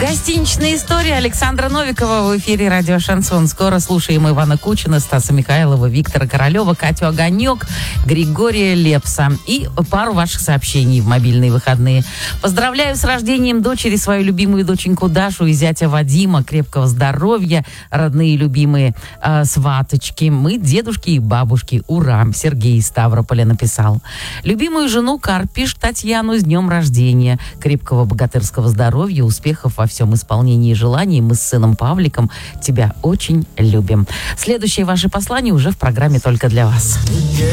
Гостиничная история Александра Новикова в эфире радио «Шансон». Скоро слушаем Ивана Кучина, Стаса Михайлова, Виктора Королева, Катю Огонек, Григория Лепса и пару ваших сообщений в мобильные выходные. Поздравляю с рождением дочери, свою любимую доченьку Дашу и зятя Вадима. Крепкого здоровья, родные любимые сваточки. Мы дедушки и бабушки. Ура! Сергей из Ставрополя написал. Любимую жену Карпиш Татьяну с днем рождения. Крепкого богатырского здоровья, успехов во всем исполнении желаний. Мы с сыном Павликом тебя очень любим. Следующее ваше послание уже в программе «Только для вас».